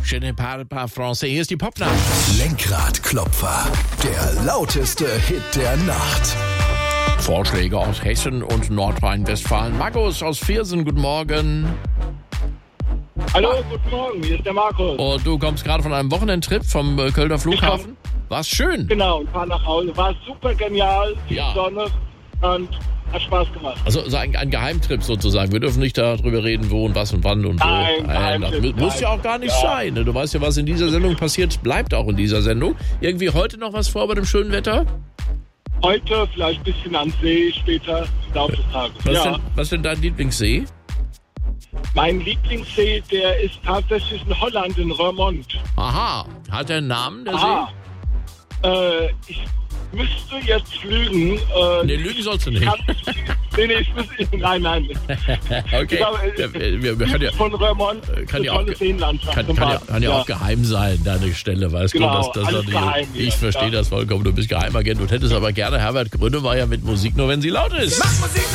Je ne parle pas français. Hier ist die Popnacht. Lenkradklopfer, der lauteste Hit der Nacht. Vorschläge aus Hessen und Nordrhein-Westfalen. Markus aus Viersen, guten Morgen. Hallo, guten Morgen, hier ist der Markus. Und du kommst gerade von einem Wochenendtrip vom Kölner Flughafen. War's schön? Genau, und fahr nach Hause. War super genial, die Ja. Sonne und hat Spaß gemacht. Also ein Geheimtrip sozusagen. Wir dürfen nicht darüber reden, wo und was und wann und wo. Nein, Geheimtrip, das muss ja auch gar nicht ja. sein. Ne? Du weißt ja, was in dieser Sendung passiert, bleibt auch in dieser Sendung. Irgendwie heute noch was vor bei dem schönen Wetter? Heute vielleicht ein bisschen am See, später im Laufe des Tages. Was denn dein Lieblingssee? Mein Lieblingssee, der ist tatsächlich in Holland, in Roermond. Aha, hat der einen Namen, der Ah, ich müsste jetzt lügen. See? Nee, lügen sollst du nicht. Nein. Okay, wir können ja... Von Roermond, Kann ja tolle auch, Seenlandschaft. kann ja auch geheim sein, deine Stelle, weißt Genau, du? alles geheim, Ich ja. verstehe das vollkommen, du bist Geheimagent und hättest aber gerne Herbert Grönemeyer mit Musik, nur wenn sie laut ist. Mach Musik